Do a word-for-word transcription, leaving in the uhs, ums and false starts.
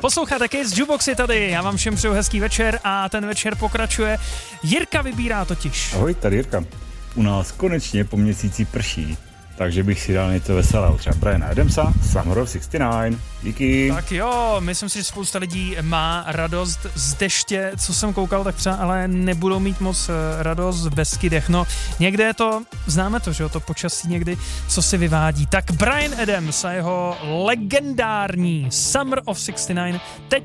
Posloucháte Kiss, Jukebox je tady, já vám všem přeju hezký večer a ten večer pokračuje. Jirka vybírá totiž. Ahoj, tady Jirka. U nás konečně po měsíci prší, takže bych si dal něco veselého, třeba Briana Adamsa, Summer of šedesát devět. Díky. Tak jo, myslím si, že spousta lidí má radost z deště, co jsem koukal, tak třeba ale nebudou mít moc radost z Beskydech. No, někde je to, známe to, že jo, to počasí někdy, co si vyvádí. Tak Bryan Adams a jeho legendární Summer of šedesát devět teď